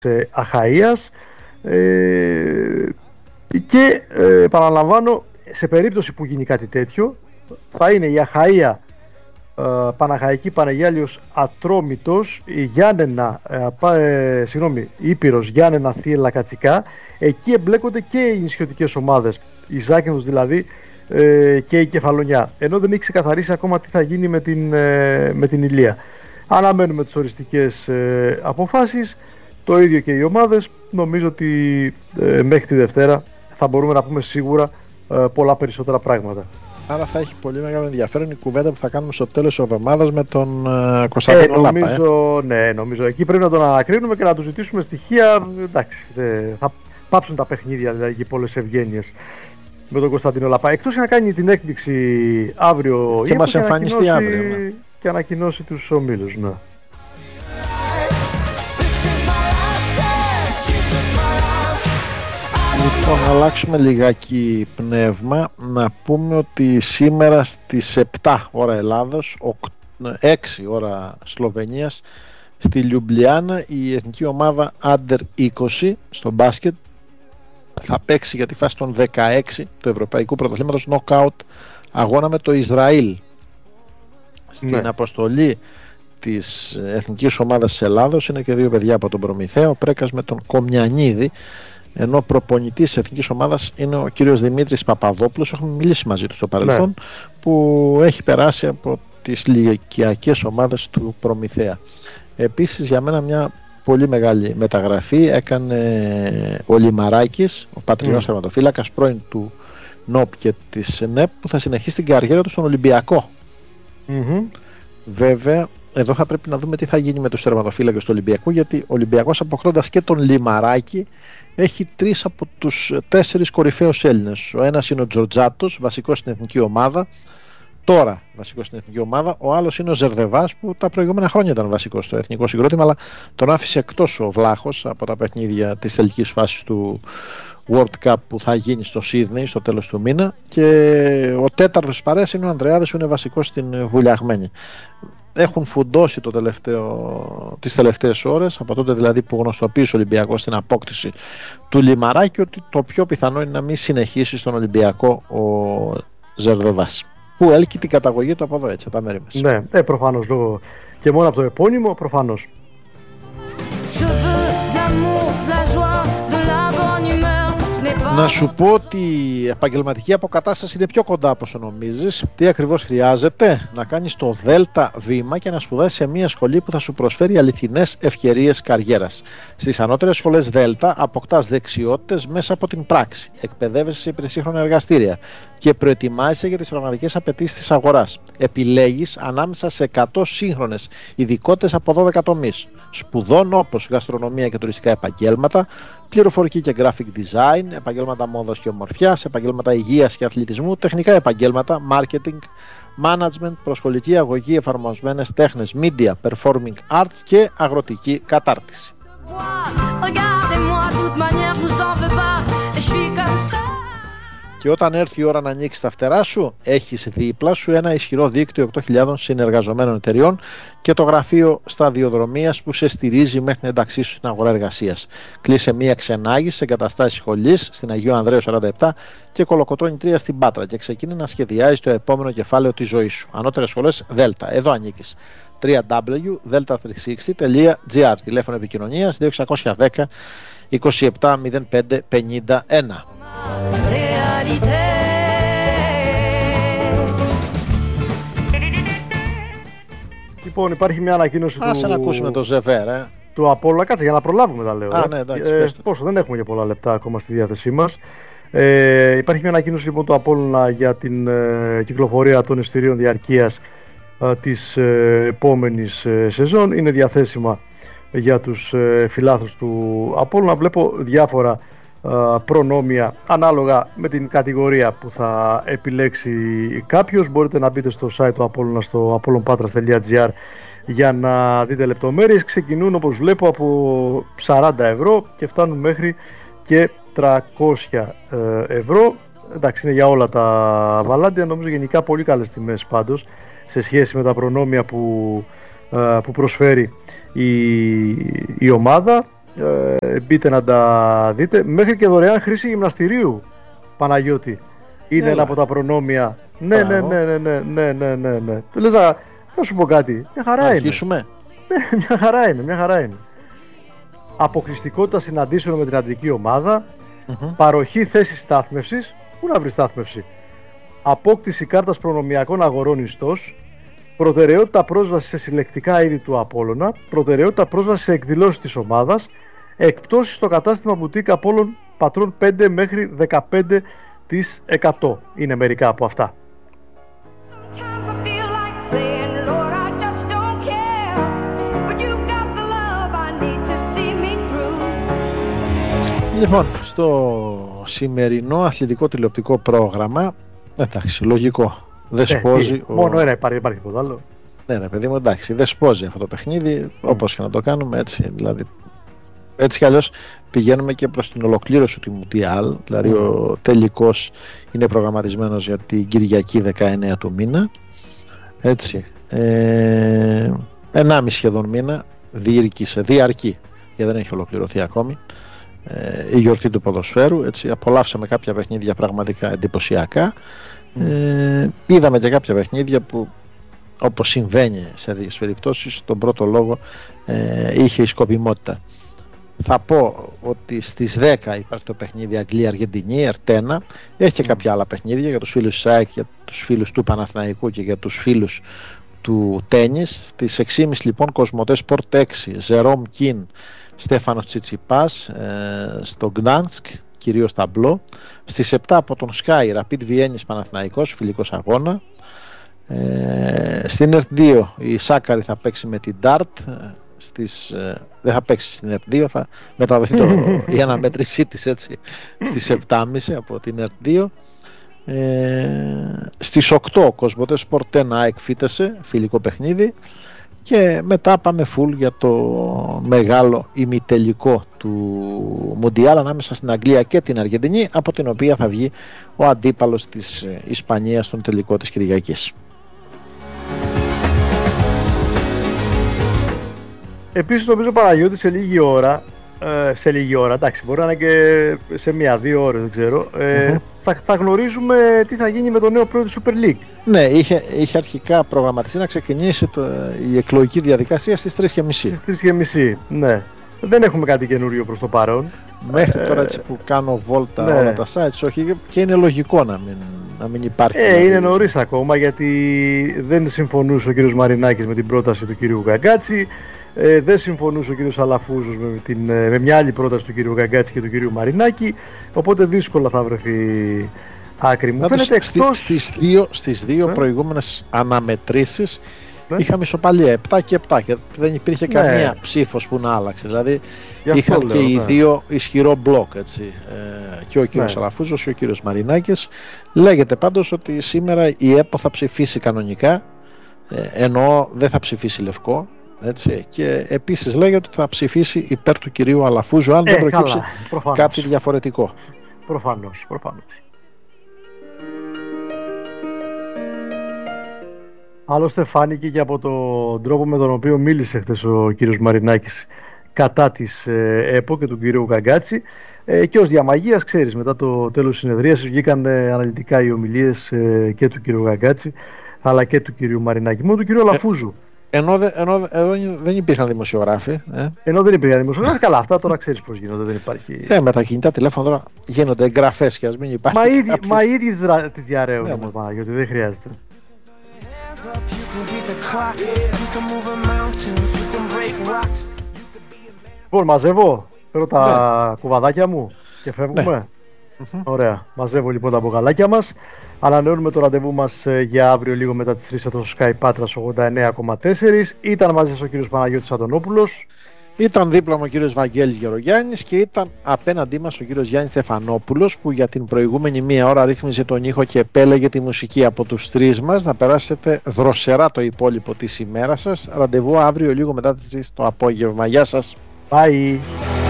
Αχαΐας, και παραλαμβάνω, σε περίπτωση που γίνει κάτι τέτοιο, θα είναι η Αχαΐα Παναχαϊκή Πανεγιάλιος Ατρόμητος, η Γιάννενα, Ήπειρος Γιάννενα Θύελλα Κατσικά. Εκεί εμπλέκονται και οι νησιωτικές ομάδες, η Ζάκυνθος δηλαδή, και η Κεφαλονιά, ενώ δεν έχει ξεκαθαρίσει ακόμα τι θα γίνει με την Ηλία. Αναμένουμε τις οριστικές αποφάσεις, το ίδιο και οι ομάδες. Νομίζω ότι μέχρι τη Δευτέρα θα μπορούμε να πούμε σίγουρα πολλά περισσότερα πράγματα. Άρα θα έχει πολύ μεγάλο ενδιαφέρον η κουβέντα που θα κάνουμε στο τέλος της εβδομάδας με τον Κωνσταντίνο Λάπα. Νομίζω εκεί πρέπει να τον ανακρίνουμε και να του ζητήσουμε στοιχεία. Εντάξει, θα πάψουν τα παιχνίδια, δηλαδή, και πολλές ευγένειες με τον Κωνσταντίνο Λάπα. Εκτός να κάνει την έκπληξη αύριο και μας εμφανιστεί αύριο, ναι, και ανακοινώσει τους ομίλους. Ναι. Λοιπόν, να αλλάξουμε λιγάκι πνεύμα, να πούμε ότι σήμερα στις 7 ώρα Ελλάδος, 6 ώρα Σλοβενίας, στη Λιουμπλιάνα η εθνική ομάδα Under 20 στο μπάσκετ θα παίξει για τη φάση των 16 του Ευρωπαϊκού Πρωταθλήματος Knockout αγώνα με το Ισραήλ. Στην αποστολή της εθνικής ομάδας της Ελλάδος είναι και δύο παιδιά από τον Προμηθέα, ο Πρέκας με τον Κομιανίδη, ενώ προπονητής της εθνικής ομάδας είναι ο κύριος Δημήτρης Παπαδόπουλος. Έχουμε μιλήσει μαζί του στο παρελθόν, που έχει περάσει από τις ηλικιακές ομάδες του Προμηθέα. Επίσης για μένα μια πολύ μεγάλη μεταγραφή έκανε ο Λιμαράκης, ο πατριός τερματοφύλακας, πρώην του ΝΟΠ και της ΝΕΠ, που θα συνεχίσει την καριέρα του στον Ολυμπιακό. Βέβαια εδώ θα πρέπει να δούμε τι θα γίνει με τους τερματοφύλακες του Ολυμπιακού, γιατί ο Ολυμπιακός, αποκτώντας και τον Λιμαράκη, έχει 3 από τους 4 κορυφαίους Έλληνες. Ο ένας είναι ο Τζορτζάτος, βασικός στην εθνική ομάδα, τώρα βασικός στην εθνική ομάδα. Ο άλλος είναι ο Ζερδεβάς, που τα προηγούμενα χρόνια ήταν βασικός στο εθνικό συγκρότημα, αλλά τον άφησε εκτός ο Βλάχος από τα παιχνίδια της τελικής φάσης του World Cup που θα γίνει στο Σίδνεϊ στο τέλος του μήνα. Και ο τέταρτος της παρέας είναι ο Ανδρεάδης, που είναι βασικός στην Βουλιαγμένη. Έχουν φουντώσει τις τελευταίες ώρες, από τότε δηλαδή που γνωστοποίησε ο Ολυμπιακός την απόκτηση του Λιμαράκη, ότι το πιο πιθανό είναι να μην συνεχίσει στον Ολυμπιακό ο Ζερδεβάς, που έλκει την καταγωγή του από εδώ, έτσι, από τα μέρη μας. Ναι, προφανώς, λόγω και μόνο από το επώνυμο, προφανώς. Να σου πω ότι η επαγγελματική αποκατάσταση είναι πιο κοντά από όσο νομίζεις. Τι ακριβώς χρειάζεται? Να κάνεις το δέλτα βήμα και να σπουδάσεις σε μια σχολή που θα σου προσφέρει αληθινές ευκαιρίες καριέρας. Στις ανώτερες σχολές δέλτα αποκτάς δεξιότητες μέσα από την πράξη, εκπαιδεύεσαι σε υπερσύγχρονα εργαστήρια και προετοιμάζεσαι για τις πραγματικές απαιτήσεις της αγοράς. Επιλέγεις ανάμεσα σε 100 σύγχρονες ειδικότητες από 12 τομείς σπουδών, όπως γαστρονομία και τουριστικά επαγγέλματα, πληροφορική και graphic design, επαγγέλματα μόδας και ομορφιάς, επαγγέλματα υγείας και αθλητισμού, τεχνικά επαγγέλματα, marketing, management, προσχολική αγωγή, εφαρμοσμένες τέχνες, media, performing arts και αγροτική κατάρτιση. Και όταν έρθει η ώρα να ανοίξεις τα φτερά σου, έχεις δίπλα σου ένα ισχυρό δίκτυο 8.000 συνεργαζομένων εταιριών και το γραφείο σταδιοδρομίας που σε στηρίζει μέχρι την ένταξή σου στην αγορά εργασίας. Κλείσε μία ξενάγηση σε εγκαταστάσεις σχολής στην Αγίου Ανδρέου 47 και Κολοκοτρώνη 3 στην Πάτρα και ξεκίνησε να σχεδιάζει το επόμενο κεφάλαιο της ζωής σου. Ανώτερες σχολές Δέλτα. Εδώ ανήκεις. www.delta360.gr. Τηλέφωνο επικοινωνίας 2610 27 05 51. Λοιπόν, υπάρχει μια ανακοίνωση Ας να ακούσουμε το Ζεβέρ, του Απόλλωνα. Κάτσε για να προλάβουμε, τα λέω. Ναι, εντάξει, πόσο, δεν έχουμε και πολλά λεπτά ακόμα στη διάθεσή μας. Υπάρχει μια ανακοίνωση λοιπόν του Απόλλωνα για την κυκλοφορία των εισιτηρίων διαρκείας της επόμενης σεζόν. Είναι διαθέσιμα για τους φιλάθλους του Απόλλωνα. Βλέπω διάφορα προνόμια ανάλογα με την κατηγορία που θα επιλέξει κάποιος. Μπορείτε να μπείτε στο site του Απόλλωνα, στο apollonpatras.gr, για να δείτε λεπτομέρειες. Ξεκινούν, όπως βλέπω, από 40 ευρώ και φτάνουν μέχρι και 300 ευρώ. Εντάξει, είναι για όλα τα βαλάντια. Νομίζω γενικά πολύ καλές τιμές πάντως σε σχέση με τα προνόμια που προσφέρει η ομάδα. Μπείτε να τα δείτε. Μέχρι και δωρεάν χρήση γυμναστηρίου, Παναγιώτη. Είναι ένα από τα προνόμια. Ναι. Λες να σου πω κάτι. Μια χαρά είναι. Αρχίσουμε. Ναι, μια χαρά είναι. Αποκλειστικότητα συναντήσεων με την αντρική ομάδα. Παροχή θέσης στάθμευσης. Πού να βρει στάθμευση? Απόκτηση κάρτας προνομιακών αγορών ιστός. Προτεραιότητα πρόσβαση σε συλλεκτικά είδη του Απόλλωνα. Προτεραιότητα πρόσβαση σε εκδηλώσεις της ομάδας. Εκπτώσεις στο κατάστημα μπουτίκ Απόλλων Πατρών 5 μέχρι 15%. Είναι μερικά από αυτά. Λοιπόν, στο σημερινό αθλητικό τηλεοπτικό πρόγραμμα, εντάξει, λογικό, δεσπόζει. Μόνο ένα υπάρχει τίποτα άλλο. Ναι, ρε παιδί μου, εντάξει, δεσπόζει αυτό το παιχνίδι, όπως και να το κάνουμε, έτσι. Δηλαδή, έτσι κι αλλιώς πηγαίνουμε και προς την ολοκλήρωση του Μουντιάλ. Δηλαδή, ο τελικός είναι προγραμματισμένος για την Κυριακή 19 του μήνα. Έτσι. 1,5 σχεδόν μήνα διαρκεί, γιατί δεν έχει ολοκληρωθεί ακόμη. Η γιορτή του ποδοσφαίρου, έτσι, απολαύσαμε κάποια παιχνίδια πραγματικά εντυπωσιακά. Είδαμε και κάποια παιχνίδια που, όπως συμβαίνει σε τέτοιες περιπτώσεις, τον πρώτο λόγο είχε η σκοπιμότητα. Θα πω ότι στις 10 υπάρχει το παιχνίδι Αγγλία-Αργεντινή, Ερτένα. Έχει και κάποια άλλα παιχνίδια για τους φίλους της ΑΕΚ, για τους φίλους του Παναθηναϊκού και για τους φίλους του τένις. Στις 6.30 λοιπόν Κοσμοτέ Sport 6, Ζερόμ Κιν, Στέφανος Τσιτσιπάς στο Γκτάνσκ, κυρίως ταμπλό. Στις 7 από τον Sky, Rapid Βιέννης Παναθηναϊκός, φιλικός αγώνα. Στην ΕΡΤ2 η Σάκαρη θα παίξει με την Dart. Δεν θα παίξει στην ΕΡΤ2, θα μεταδοθεί η αναμέτρησή της, έτσι, στις 7.30 από την ΕΡΤ2. Στις 8 Κοσμοτέ Sport 1 ΑΕΚ Φίτεσε, φιλικό παιχνίδι. Και μετά πάμε full για το μεγάλο ημιτελικό του Μουντιάλ ανάμεσα στην Αγγλία και την Αργεντινή, από την οποία θα βγει ο αντίπαλος της Ισπανίας στον τελικό της Κυριακής. Επίσης νομίζω, Παναγιώτη, σε λίγη ώρα, εντάξει, μπορεί να είναι και σε 1-2 ώρες, δεν ξέρω, θα γνωρίζουμε τι θα γίνει με το νέο πρόεδρο του Super League. Ναι, είχε αρχικά προγραμματιστεί να ξεκινήσει η εκλογική διαδικασία στις 3.30. Στις 3.30, ναι. Δεν έχουμε κάτι καινούριο προς το παρόν. Μέχρι τώρα, έτσι που κάνω βόλτα όλα τα sites, όχι, και είναι λογικό να μην υπάρχει. Είναι νωρίς ακόμα, γιατί δεν συμφωνούσε ο κύριος Μαρινάκης με την πρόταση του κύριου Γκαγκάτση. Δεν συμφωνούσε ο κύριος Αλαφούζος με μια άλλη πρόταση του κύριου Γκαγκάτση και του κύριου Μαρινάκη, οπότε δύσκολα θα βρεθεί άκρη. Μου φαίνεται στις δύο προηγούμενες αναμετρήσεις είχαμε ισοπαλία 7 και 7 και δεν υπήρχε καμία ψήφος που να άλλαξε. Δηλαδή είχαν και οι δύο ισχυρό μπλοκ, έτσι, και ο κύριος Αλαφούζος και ο κύριος Μαρινάκης. Λέγεται πάντως ότι σήμερα η ΕΠΟ θα ψηφίσει κανονικά, ενώ δεν θα ψηφίσει λευκό. Έτσι. Και επίσης λέγεται ότι θα ψηφίσει υπέρ του κυρίου Αλαφούζου αν δεν προκύψει κάτι διαφορετικό. Προφανώς. Άλλωστε φάνηκε και από τον τρόπο με τον οποίο μίλησε χθες ο κύριος Μαρινάκης κατά της ΕΠΟ και του κυρίου Γκαγκάτση, και ως διαμαγείας, ξέρεις, μετά το τέλος της συνεδρίας βγήκαν αναλυτικά οι ομιλίες και του κυρίου Γκαγκάτση αλλά και του κυρίου Μαρινάκη, μόνο του κυρίου Αλαφούζου. Ενώ δεν υπήρχαν δημοσιογράφοι. Ενώ δεν υπήρχαν δημοσιογράφοι, καλά, αυτά τώρα ξέρεις πώς γίνονται, δεν υπάρχει. Με τα κινητά τηλέφωνα τώρα γίνονται εγγραφές και ας μην υπάρχει. Μα ήδη τις διαρρέουν όμως, Παναγιώτη, δεν χρειάζεται. Λοιπόν, μαζεύω, φέρω τα κουβαδάκια μου και φεύγουμε. Ωραία, μαζεύω λοιπόν τα μπογαλάκια μας. Ανανεώνουμε το ραντεβού μας για αύριο λίγο μετά τις 3 εδώ στο Sky Patras 89,4. Ήταν μαζί σας ο κύριος Παναγιώτης Αντωνόπουλος. Ήταν δίπλα μου ο κύριος Βαγγέλης Γερογιάννης και ήταν απέναντί μας ο κύριος Γιάννης Θεφανόπουλος, που για την προηγούμενη μία ώρα ρύθμιζε τον ήχο και επέλεγε τη μουσική από τους τρεις μας. Να περάσετε δροσερά το υπόλοιπο της ημέρας σας. Ραντεβού αύριο λίγο μετά τις 3 το απόγευμα. Γεια σας. Bye.